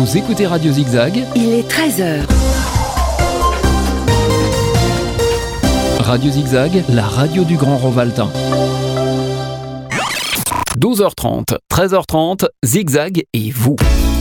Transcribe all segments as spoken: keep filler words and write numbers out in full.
Vous écoutez Radio Zigzag. Il est treize heures. Radio Zigzag, la radio du Grand Rovaltain. douze heures trente, treize heures trente, Zigzag et vous.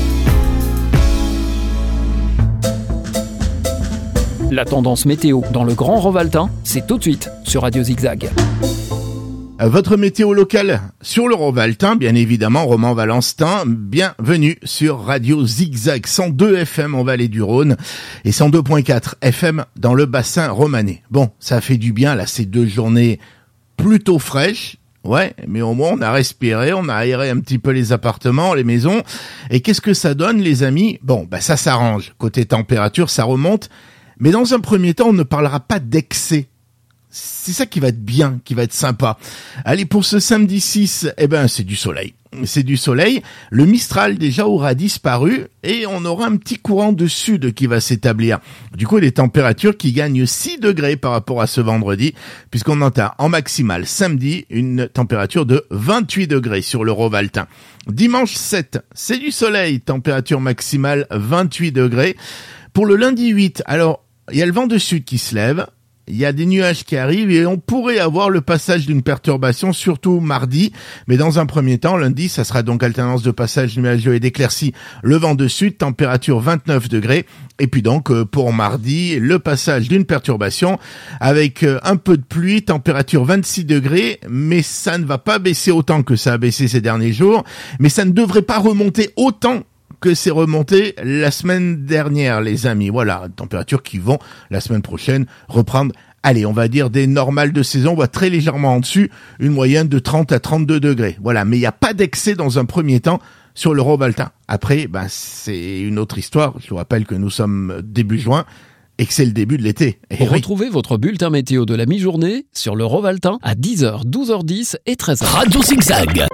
La tendance météo dans le Grand Rovaltain, c'est tout de suite sur Radio Zigzag. Votre météo locale sur le Rovaltain, bien évidemment, Roman Valentin, bienvenue sur Radio Zigzag, cent deux F M en Vallée du Rhône et cent deux virgule quatre F M dans le bassin romanais. Bon, ça fait du bien là, ces deux journées plutôt fraîches. Ouais, mais au moins on a respiré, on a aéré un petit peu les appartements, les maisons. Et qu'est-ce que ça donne, les amis? Bon, bah ça s'arrange. Côté température, ça remonte. Mais dans un premier temps, on ne parlera pas d'excès. C'est ça qui va être bien, qui va être sympa. Allez, pour ce samedi six, eh ben, c'est du soleil. C'est du soleil. Le Mistral, déjà, aura disparu et on aura un petit courant de sud qui va s'établir. Du coup, les températures qui gagnent six degrés par rapport à ce vendredi, puisqu'on entend en maximale samedi une température de vingt-huit degrés sur le Rovaltain. Dimanche sept, c'est du soleil, température maximale vingt-huit degrés. Pour le lundi huit, alors, il y a le vent de sud qui se lève. Il y a des nuages qui arrivent et on pourrait avoir le passage d'une perturbation, surtout mardi. Mais dans un premier temps, lundi, ça sera donc alternance de passage nuageux et d'éclaircies. Le vent de sud, température vingt-neuf degrés. Et puis donc, pour mardi, le passage d'une perturbation avec un peu de pluie, température vingt-six degrés. Mais ça ne va pas baisser autant que ça a baissé ces derniers jours. Mais ça ne devrait pas remonter autant que c'est remonté la semaine dernière, les amis. Voilà, températures qui vont, la semaine prochaine, reprendre, allez, on va dire des normales de saison, on va très légèrement en dessus, une moyenne de trente à trente-deux degrés. Voilà, mais il n'y a pas d'excès dans un premier temps sur le Rovaltain. Après, ben, c'est une autre histoire. Je vous rappelle que nous sommes début juin et que c'est le début de l'été. Et retrouvez oui. votre bulletin météo de la mi-journée sur le Rovaltain à dix heures, douze heures dix et treize heures. Radio Zigzag.